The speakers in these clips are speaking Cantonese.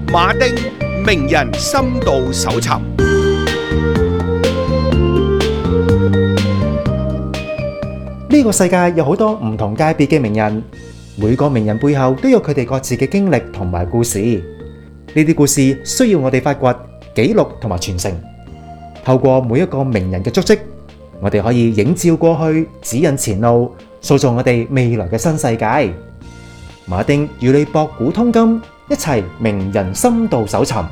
馬丁名人深度搜尋。 呢個世界有好多唔同界別嘅名人，每個名人背後都有佢哋各自嘅經歷同埋故事。呢啲故事需要我哋發掘、記錄同埋傳承。透過每一個名人嘅足跡，我哋可以映照過去，指引前路，塑造我哋未來嘅新世界。馬丁與你博古通今，一齊名人深度搜尋。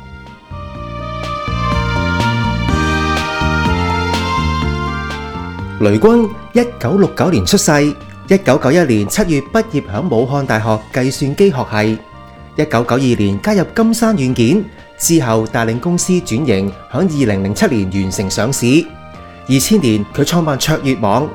雷軍1969年出世，1991年7月畢業響武漢大學計算機學系，1992年加入金山軟件，之後帶領公司轉型，響2007年完成上市。2000年佢創辦卓越網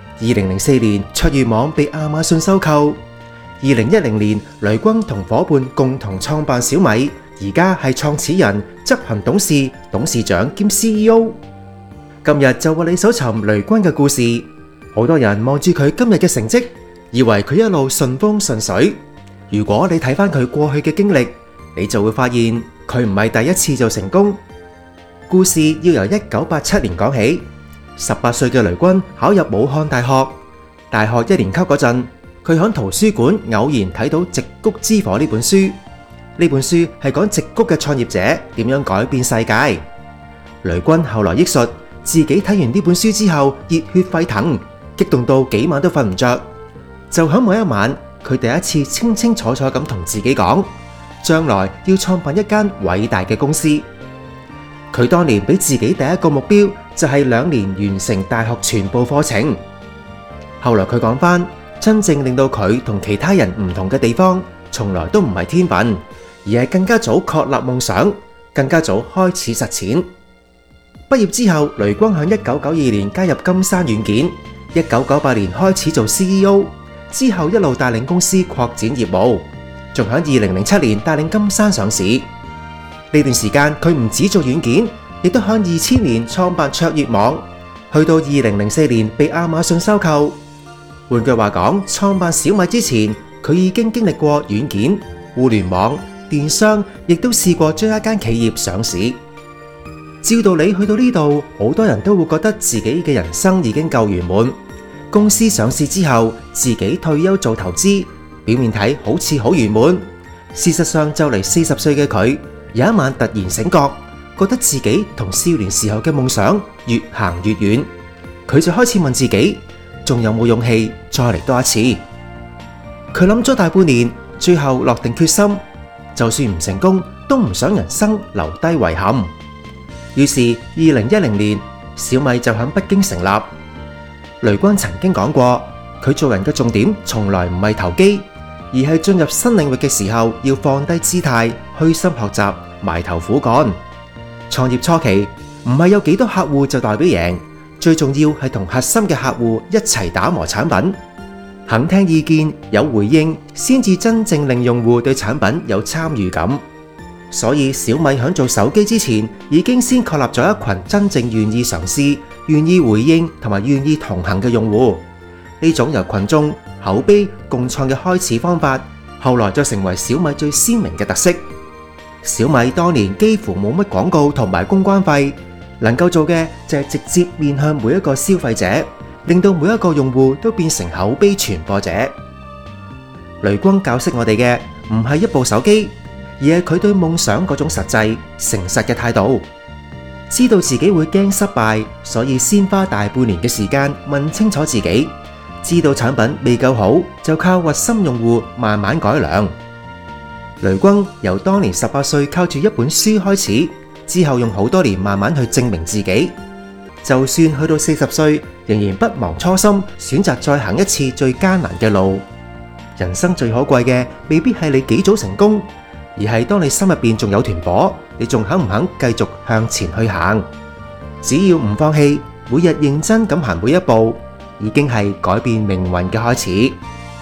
，2004年卓越網被亞馬遜收購。2010年，雷軍同伙伴共同創辦小米，而家係創始人、執行董事、董事長兼 CEO。今日就為你搜尋雷軍嘅故事。好多人望住佢今日嘅成績，以為佢一路順風順水。如果你睇返佢過去嘅經歷，你就會發現佢唔係第一次就成功。故事要由1987年講起。18歲嘅雷軍考入武漢大學，大學1年級嗰陣，佢喺圖書館偶然睇到《矽谷之火》呢本書。呢本書係講矽谷嘅創業者點樣改變世界。雷軍後來憶述，自己睇完呢本書之後熱血沸騰，激動到幾晚都瞓唔着。就喺某一晚，佢第一次清清楚楚咁同自己講，將來要創辦一間偉大嘅公司。佢當年俾自己第一個目標就係2年完成大學全部課程。後來佢講返，真正令到佢同其他人唔同嘅地方，從來都唔係天分，而係更加早確立夢想，更加早開始實踐。畢業之後，雷軍喺1992年加入金山軟件，1998年開始做 CEO， 之後一路帶領公司擴展業務，仲喺2007年帶領金山上市。呢段時間佢唔止做軟件，亦都喺2000年創辦卓越網，去到2004年被亞馬遜收購。換句話講，創辦小米之前，佢已經經歷過軟件、互聯網、電商，亦都試過將一間企業上市。照道理去到呢度，好多人都會覺得自己嘅人生已經夠圓滿。公司上市之後，自己退休做投資，表面睇好似好圓滿。事實上就嚟40歲嘅佢，有一晚突然醒覺，覺得自己同少年時候嘅夢想越行越遠。佢就開始問自己，仲有冇勇氣再嚟多一次？佢諗咗大半年，最後落定決心，就算唔成功，都唔想人生留低遺憾。於是2010年，小米就喺北京成立。雷軍曾經講過，佢做人嘅重點從來唔係投機，而係進入新領域嘅時候要放低姿態，虛心學習，埋頭苦幹。創業初期唔係有幾多客戶就代表贏，最重要係同核心嘅客戶一齊打磨產品，肯聽意見，有回應，先至真正令用戶對產品有參與感。所以小米響做手機之前，已經先確立咗一群真正願意嘗試、願意回應同埋願意同行嘅用戶。呢種由群眾口碑共創嘅開始方法，後來就成為小米最鮮明嘅特色。小米當年幾乎冇乜廣告同埋公關費，能夠做嘅就係直接面向每一個消費者，令到每一個用戶都變成口碑傳播者。雷軍教識我哋嘅唔係一部手機，而係佢對夢想嗰種實際、誠實嘅態度。知道自己會驚失敗，所以先花大半年嘅時間問清楚自己。知道產品未夠好，就靠核心用戶慢慢改良。雷軍由當年18歲靠住一本書開始，之後用好多年慢慢去證明自己。就算去到40歲，仍然不忘初心，選擇再行一次最艱難嘅路。人生最可貴嘅，未必係你幾早成功，而係當你心入邊仲有團火，你仲肯唔肯繼續向前去行？只要唔放棄，每日認真咁行每一步，已經係改變命運嘅開始。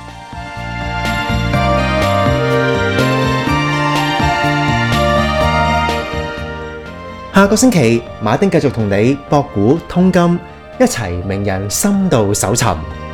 下個星期，馬丁繼續同你博古通今，一齊名人深度搜尋。